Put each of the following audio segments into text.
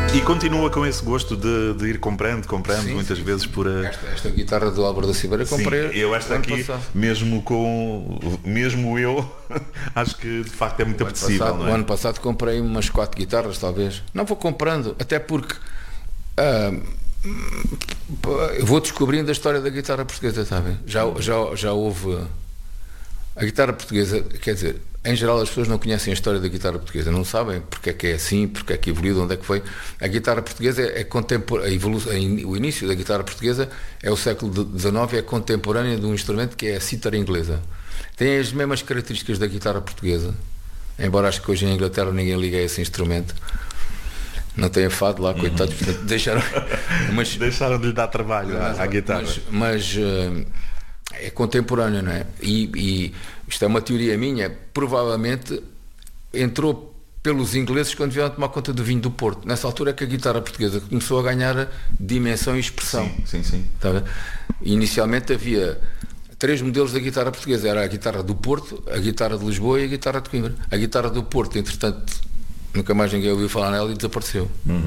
E continua com esse gosto de ir comprando sim, muitas sim, vezes por a... esta guitarra do Álvaro da Silveira comprei. Sim, eu esta aqui, mesmo eu, acho que de facto é muito apetecível. O ano passado comprei umas 4 guitarras, talvez. Não vou comprando, até porque eu vou descobrindo a história da guitarra portuguesa, sabe? Já houve... A guitarra portuguesa, quer dizer, em geral as pessoas não conhecem a história da guitarra portuguesa, não sabem porque é que é assim, porque é que evoluiu, de onde é que foi. A guitarra portuguesa é contemporânea, o início da guitarra portuguesa é o século XIX, é contemporânea de um instrumento que é a cítara inglesa. Tem as mesmas características da guitarra portuguesa, embora acho que hoje em Inglaterra ninguém liga a esse instrumento. Não tem fado lá, coitados, portanto, deixaram de lhe dar trabalho à guitarra. Mas é contemporâneo, não é? E isto é uma teoria minha, provavelmente entrou pelos ingleses quando vieram tomar conta do vinho do Porto. Nessa altura é que a guitarra portuguesa começou a ganhar dimensão e expressão. Sim. Tá? Inicialmente havia 3 modelos da guitarra portuguesa. Era a guitarra do Porto, a guitarra de Lisboa e a guitarra de Coimbra. A guitarra do Porto, entretanto, nunca mais ninguém ouviu falar nela e desapareceu.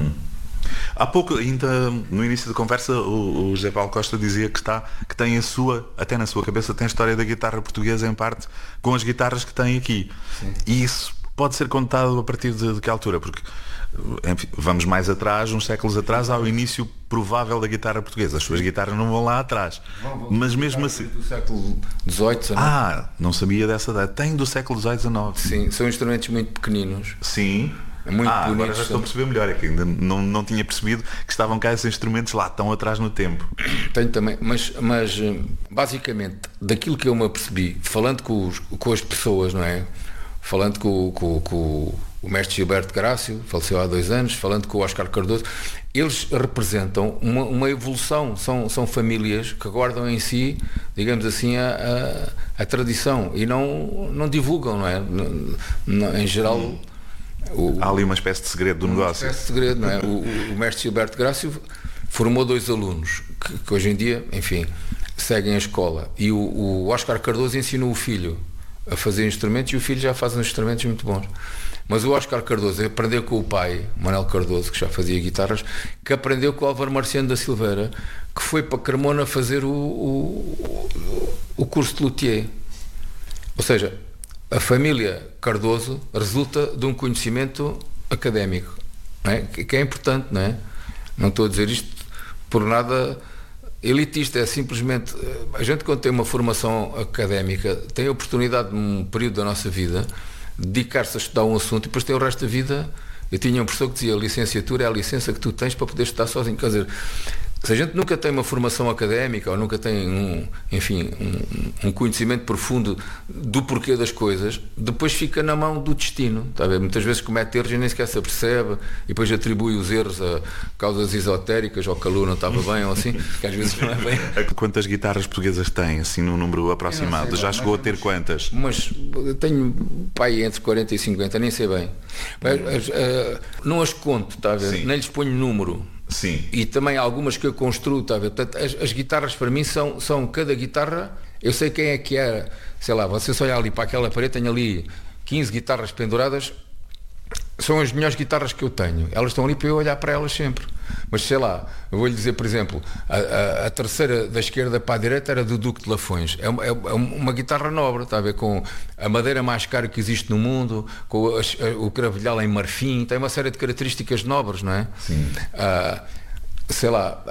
Há pouco, ainda no início da conversa, o José Paulo Costa dizia que tem até na sua cabeça, tem a história da guitarra portuguesa em parte com as guitarras que tem aqui. Sim. E isso pode ser contado a partir de que altura? Porque, enfim, vamos mais atrás, uns séculos atrás, ao início provável da guitarra portuguesa. As suas guitarras não vão lá atrás. Mas mesmo assim... Do século XVIII, XIX. Não sabia dessa data. Tem do século XVIII, XIX. Sim, são instrumentos muito pequeninos. Sim. É muito bonito. Agora já estou a perceber melhor, é que ainda não tinha percebido que estavam cá esses instrumentos lá tão atrás no tempo. Tenho também, mas basicamente daquilo que eu me apercebi, falando com as pessoas, não é? Falando com o mestre Gilberto Grácio, faleceu há 2 anos, falando com o Oscar Cardoso, eles representam uma evolução, são famílias que guardam em si, digamos assim, a tradição e não divulgam, não é? Em geral... Há ali uma espécie de segredo do negócio. Uma espécie de segredo, não é? O mestre Gilberto Grácio formou 2 alunos que hoje em dia, enfim, seguem a escola. E o Oscar Cardoso ensinou o filho a fazer instrumentos e o filho já faz uns instrumentos muito bons. Mas o Oscar Cardoso aprendeu com o pai, Manuel Cardoso, que já fazia guitarras, que aprendeu com o Álvaro Marciano da Silveira, que foi para Carmona fazer o curso de luthier. Ou seja, a família Cardoso resulta de um conhecimento académico, não é? Que é importante, não é? Não estou a dizer isto por nada elitista, é simplesmente a gente, quando tem uma formação académica, tem a oportunidade num período da nossa vida de dedicar-se a estudar um assunto e depois tem o resto da vida. Eu tinha um professor que dizia: a licenciatura é a licença que tu tens para poder estudar sozinho. Quer dizer, se a gente nunca tem uma formação académica ou nunca tem um conhecimento profundo do porquê das coisas, depois fica na mão do destino, está a ver? Muitas vezes comete erros e nem sequer se apercebe e depois atribui os erros a causas esotéricas, ou que a lua não estava bem ou assim, que às vezes não é bem. Quantas guitarras portuguesas tem, assim, num número aproximado? Já chegou a ter quantas? Mas tenho pai entre 40 e 50, nem sei bem. Mas, não as conto, está a ver? Sim. Nem lhes ponho número. Sim. E também algumas que eu construo, está a ver? Portanto, as guitarras para mim são cada guitarra, eu sei quem é que era, sei lá, você só olhar ali para aquela parede, tem ali 15 guitarras penduradas, são as melhores guitarras que eu tenho, elas estão ali para eu olhar para elas sempre. Mas sei lá, eu vou-lhe dizer, por exemplo, a terceira da esquerda para a direita era do Duque de Lafões, é uma guitarra nobre, está a ver, com a madeira mais cara que existe no mundo, com o cravelhal em marfim, tem uma série de características nobres, não é? Sim. Sei lá,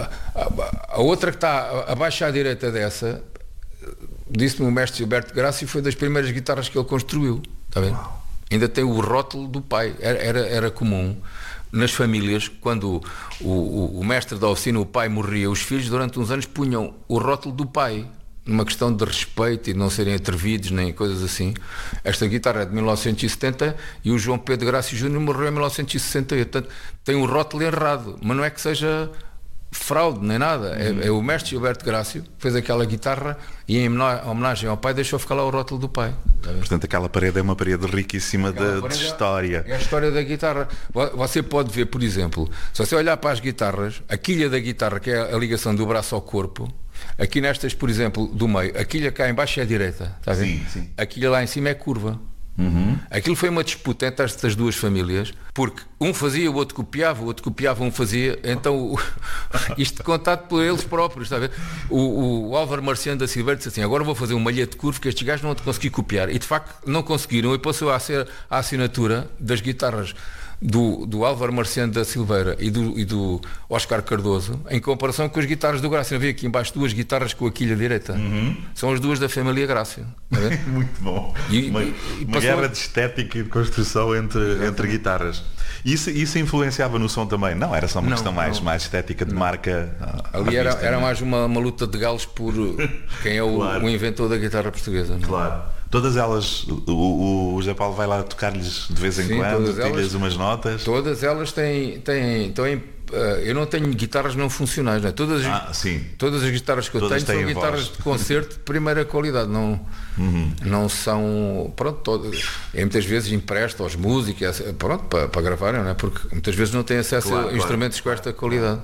a outra que está abaixo à direita dessa, disse-me o mestre Gilberto Grácio, foi das primeiras guitarras que ele construiu, está a ver? Ainda tem o rótulo do pai. Era comum nas famílias, quando o mestre da oficina, o pai, morria, os filhos durante uns anos punham o rótulo do pai, numa questão de respeito e de não serem atrevidos nem coisas assim. Esta guitarra é de 1970 e o João Pedro Grácio Júnior morreu em 1968. Portanto, tem o rótulo errado, mas não é que seja fraude nem nada. É o mestre Gilberto Grácio fez aquela guitarra e em homenagem ao pai deixou ficar lá o rótulo do pai. Portanto, aquela parede é uma parede riquíssima de história. É a história da guitarra. Você pode ver, por exemplo, se você olhar para as guitarras, a quilha da guitarra, que é a ligação do braço ao corpo, aqui nestas, por exemplo, do meio, a quilha cá em baixo é a direita, está a ver? Sim, sim. A quilha lá em cima é curva. Aquilo foi uma disputa entre estas duas famílias, porque um fazia, o outro copiava, um fazia. Então, isto contado por eles próprios, está a ver? O Álvaro Marciano da Silveira disse assim: agora vou fazer um malhete curvo que estes gajos não vão conseguir copiar. E de facto não conseguiram, e passou a ser a assinatura das guitarras do Álvaro Marciano da Silveira e do Oscar Cardoso, em comparação com as guitarras do Grácio. Vê aqui embaixo duas guitarras com a quilha direita. São as duas da família Grácio. Muito bom. Uma guerra de estética e de construção entre guitarras. Isso influenciava no som também? Não, era só uma questão mais estética de marca. Ali era mais uma luta de galos por quem é o inventor da guitarra portuguesa. Claro. Todas elas, o José Paulo vai lá tocar-lhes de vez em quando, tira-lhes umas notas. Todas elas têm eu não tenho guitarras não funcionais, não é? Todas as guitarras que eu tenho são guitarras de concerto de primeira qualidade, não são, pronto, muitas vezes empresto aos músicos, pronto, para gravarem, não é? Porque muitas vezes não têm acesso a instrumentos com esta qualidade.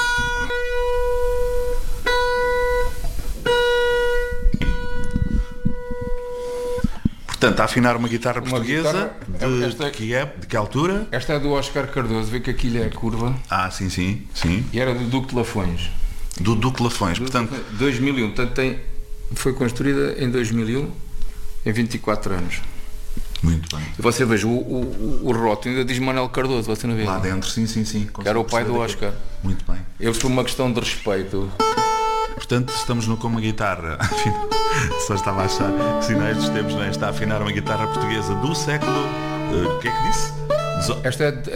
Portanto, a afinar uma guitarra portuguesa de que altura? Esta é do Oscar Cardoso, vê que a quilha é curva. Sim. E era do Duque de Lafões. Do Duque de Lafões, portanto... 2001, portanto foi construída em 2001, em 24 anos. Muito bem. E você veja, o rótulo ainda diz Manuel Cardoso, você não vê? Lá dentro, sim. Que era o pai do Oscar. Muito bem. Eles, por uma questão de respeito... Portanto, estamos com uma guitarra. Só estava a achar sinais dos tempos, não é? Está a afinar uma guitarra portuguesa do século. O que é que disse? Esta é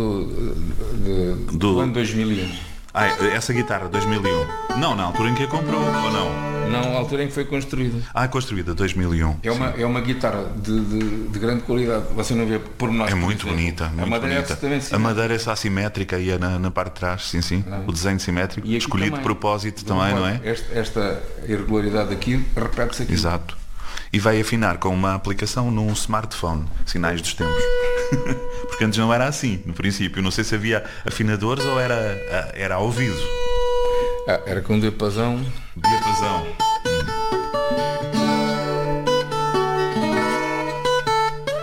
do ano 2001. Essa guitarra, 2001. Não, na altura em que a comprou, ou não? Não, a altura em que foi construída. Construída, 2001. É uma guitarra de grande qualidade. Você não vê pormenores. É muito bonita. A madeira é só assimétrica e na parte de trás, sim. O desenho simétrico, escolhido também, de propósito também, não é? Esta irregularidade aqui repete-se aqui. Exato. E vai afinar com uma aplicação num smartphone, sinais dos tempos. Porque antes não era assim, no princípio. Não sei se havia afinadores ou era ao ouvido. Era com diapasão.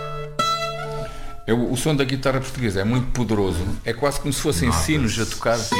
O som da guitarra portuguesa é muito poderoso. É quase como se fossem sinos a tocar.